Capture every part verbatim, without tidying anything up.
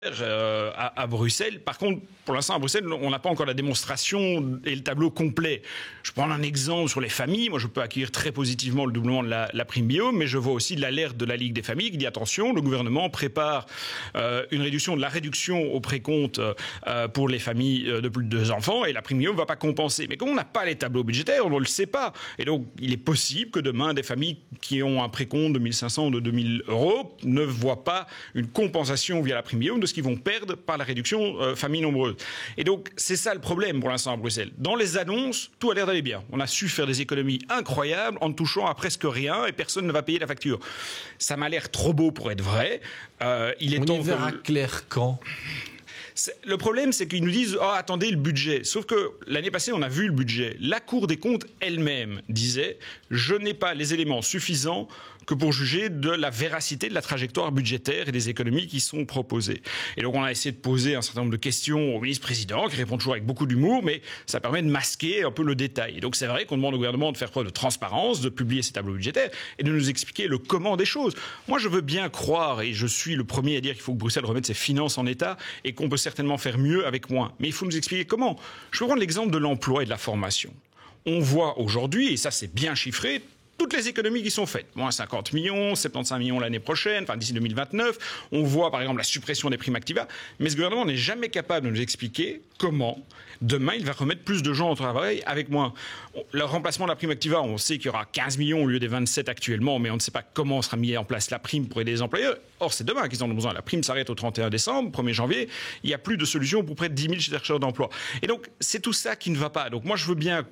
Euh, à, à Bruxelles. Par contre, pour l'instant, à Bruxelles, on n'a pas encore la démonstration et le tableau complet. Je prends un exemple sur les familles. Moi, je peux accueillir très positivement le doublement de la, la prime bio, mais je vois aussi l'alerte de la Ligue des familles qui dit attention, le gouvernement prépare euh, une réduction de la réduction au précompte euh, pour les familles de plus de deux enfants et la prime bio ne va pas compenser. Mais comme on n'a pas les tableaux budgétaires, on ne le sait pas. Et donc, il est possible que demain, des familles qui ont un précompte de mille cinq cents ou de deux mille euros ne voient pas une compensation via la prime bio de ce qu'ils vont perdre par la réduction euh, famille nombreuse. Et donc, c'est ça le problème pour l'instant à Bruxelles. Dans les annonces, tout a l'air d'aller bien. On a su faire des économies incroyables en ne touchant à presque rien et personne ne va payer la facture. Ça m'a l'air trop beau pour être vrai. Euh, il est On temps y verra que... clair quand ? Le problème, c'est qu'ils nous disent « Oh, attendez, le budget ». Sauf que l'année passée, on a vu le budget. La Cour des comptes elle-même disait « Je n'ai pas les éléments suffisants que pour juger de la véracité de la trajectoire budgétaire et des économies qui sont proposées ». Et donc, on a essayé de poser un certain nombre de questions au ministre-président, qui répond toujours avec beaucoup d'humour, mais ça permet de masquer un peu le détail. Et donc, c'est vrai qu'on demande au gouvernement de faire preuve de transparence, de publier ses tableaux budgétaires et de nous expliquer le comment des choses. Moi, je veux bien croire, et je suis le premier à dire qu'il faut que Bruxelles remette ses finances en état et qu'on peut certainement faire mieux avec moins. Mais il faut nous expliquer comment. Je peux prendre l'exemple de l'emploi et de la formation. On voit aujourd'hui, et ça c'est bien chiffré, toutes les économies qui sont faites. Moins cinquante millions, soixante-quinze millions l'année prochaine, enfin d'ici deux mille vingt-neuf. On voit par exemple la suppression des primes Activa. Mais ce gouvernement n'est jamais capable de nous expliquer comment demain il va remettre plus de gens au travail avec moins. Le remplacement de la prime Activa, on sait qu'il y aura quinze millions au lieu des vingt-sept actuellement, mais on ne sait pas comment sera mis en place la prime pour aider les employeurs. Or, c'est demain qu'ils en ont besoin. La prime s'arrête au trente et un décembre, premier janvier. Il n'y a plus de solution pour près de dix mille chercheurs d'emploi. Et donc, c'est tout ça qui ne va pas. Donc moi, je veux bien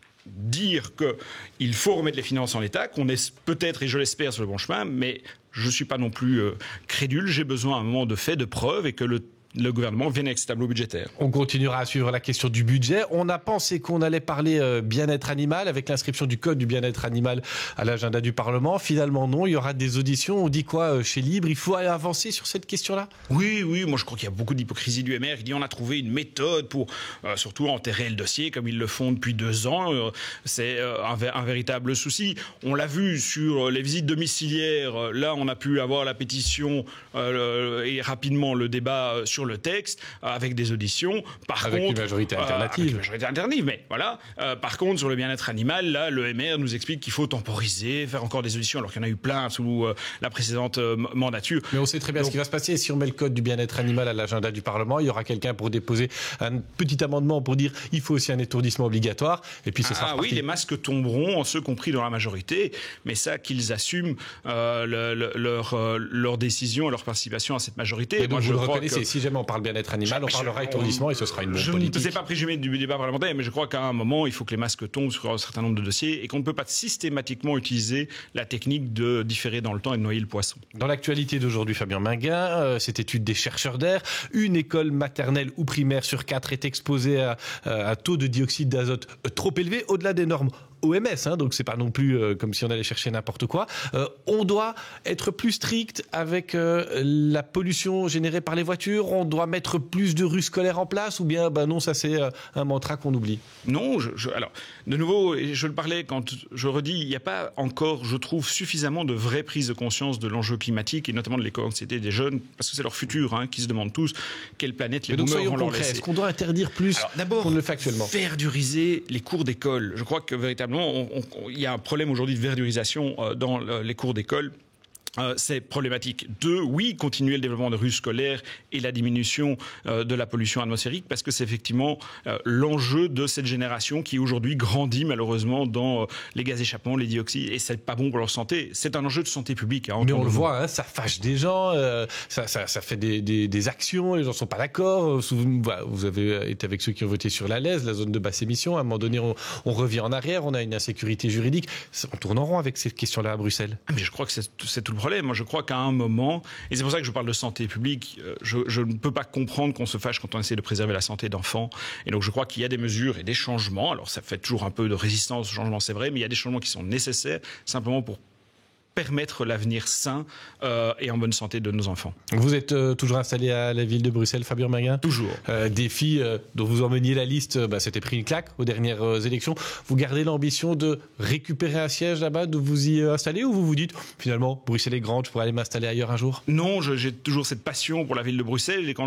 dire qu'il faut remettre les finances en état, qu'on est peut-être, et je l'espère, sur le bon chemin, mais je ne suis pas non plus euh, crédule. J'ai besoin à un moment de faits, de preuves, et que le le gouvernement vienne avec ce tableau budgétaire. On continuera à suivre la question du budget. On a pensé qu'on allait parler euh, bien-être animal avec l'inscription du code du bien-être animal à l'agenda du Parlement. Finalement, non. Il y aura des auditions. On dit quoi euh, chez Libre ? Il faut aller avancer sur cette question-là ? Oui, oui. Moi, je crois qu'il y a beaucoup d'hypocrisie du M R. Il dit on a trouvé une méthode pour euh, surtout enterrer le dossier comme ils le font depuis deux ans. Euh, c'est euh, un, un véritable souci. On l'a vu sur les visites domiciliaires. Là, on a pu avoir la pétition euh, et rapidement le débat euh, sur le texte avec des auditions. Par avec contre, une majorité alternative. Euh, avec une majorité alternative, mais voilà. Euh, par contre, sur le bien-être animal, là, le M R nous explique qu'il faut temporiser, faire encore des auditions, alors qu'il y en a eu plein sous euh, la précédente euh, mandature. Mais on sait très bien Donc, ce qui va se passer. Si on met le code du bien-être animal à l'agenda du Parlement, il y aura quelqu'un pour déposer un petit amendement pour dire il faut aussi un étourdissement obligatoire. Et puis ce ah, sera Ah reparti. oui, les masques tomberont, ceux compris dans la majorité, mais ça, qu'ils assument euh, le, le, leur, euh, leur décision et leur participation à cette majorité. Et donc Moi, vous je le crois reconnaissez. Que... Si jamais on parle bien-être animal, on parlera étourdissement et ce sera une bonne je politique. Je ne sais pas présumer du débat parlementaire, mais je crois qu'à un moment, il faut que les masques tombent sur un certain nombre de dossiers et qu'on ne peut pas systématiquement utiliser la technique de différer dans le temps et de noyer le poisson. Dans l'actualité d'aujourd'hui, Fabien Minguin, euh, cette étude des chercheurs d'air, une école maternelle ou primaire sur quatre est exposée à un taux de dioxyde d'azote trop élevé, au-delà des normes O M S, hein, donc c'est pas non plus euh, comme si on allait chercher n'importe quoi. Euh, on doit être plus strict avec euh, la pollution générée par les voitures. On doit mettre plus de rues scolaires en place, ou bien, ben non, ça c'est euh, un mantra qu'on oublie. Non, je, je, alors de nouveau, je le parlais quand je redis, il n'y a pas encore, je trouve, suffisamment de vraie prise de conscience de l'enjeu climatique et notamment de l'éco-anxiété des jeunes, parce que c'est leur futur, hein, qui se demandent tous quelle planète les boomers vont leur laisser. Est-ce qu'on doit interdire plus alors, d'abord, qu'on ne le fait actuellement ? Verduriser les cours d'école. Je crois que véritablement, il y a un problème aujourd'hui de verdurisation euh, dans le, les cours d'école. Euh, c'est problématique. Deux, oui, continuer le développement de rues scolaires et la diminution euh, de la pollution atmosphérique, parce que c'est effectivement euh, l'enjeu de cette génération qui aujourd'hui grandit malheureusement dans euh, les gaz échappements, les dioxydes, et c'est pas bon pour leur santé. C'est un enjeu de santé publique. Hein, mais on le voit, hein, ça fâche des gens, euh, ça, ça, ça fait des, des, des actions, les gens sont pas d'accord. Vous avez été avec ceux qui ont voté sur la L E S, la zone de basse émission. À un moment donné, on, on revient en arrière, on a une insécurité juridique. On tourne en rond avec cette question-là à Bruxelles. Mais je crois que c'est, c'est tout le problème. Moi, je crois qu'à un moment, et c'est pour ça que je parle de santé publique, je, je ne peux pas comprendre qu'on se fâche quand on essaie de préserver la santé d'enfants. Et donc, je crois qu'il y a des mesures et des changements. Alors, ça fait toujours un peu de résistance au changement, c'est vrai, mais il y a des changements qui sont nécessaires simplement pour permettre l'avenir sain euh, et en bonne santé de nos enfants. Vous êtes euh, toujours installé à la ville de Bruxelles, Fabien Minguin ? Toujours. Euh, défi euh, dont vous emmeniez la liste, euh, bah, c'était pris une claque aux dernières euh, élections. Vous gardez l'ambition de récupérer un siège là-bas, de vous y euh, installer, ou vous vous dites, finalement, Bruxelles est grande, je pourrais aller m'installer ailleurs un jour ? Non, je, j'ai toujours cette passion pour la ville de Bruxelles et quand